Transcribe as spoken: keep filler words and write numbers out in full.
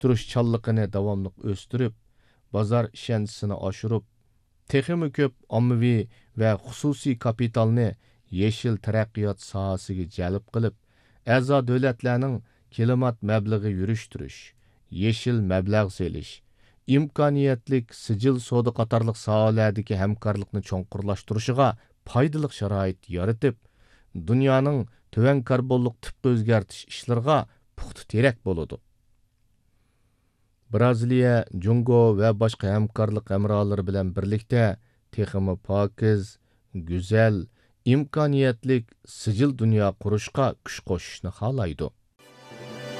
turishchanligini davomli o'stirib, bozor ishonchini oshirib, texmi ko'p ommaviy va xususiy kapitalni yeshil taraqqiyot sohasiga jalb qilib, a'zo davlatlarning klimat mablag'i yurishtirish, yeshil mablag' selish, imkoniyatlik sijil savdo qatorliq sohalardagi hamkorlikni cho'nqurlashtirishiga foydali sharoit yaratib, dunyoning tuvan karbonlik tip o'zgartish ishlariga puxta terak bo'ladi. Braziliya, Jungo va boshqa hamkorlik hamrohlari bilan birlikda texmi pokiz, go'zal, imkoniyatlik sijil dunyo qurishga kuch qo'shishni xohlaydi.